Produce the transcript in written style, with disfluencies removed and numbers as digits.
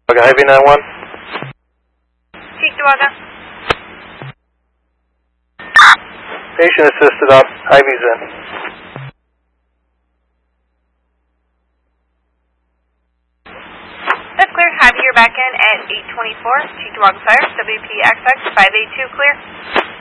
Hy-Vee 91. Cheektowaga. Patient assisted up. Hy-Vee's in. That's clear. Hy-Vee, you're back in at 824. Cheektowaga Fire. WPXX 582 clear.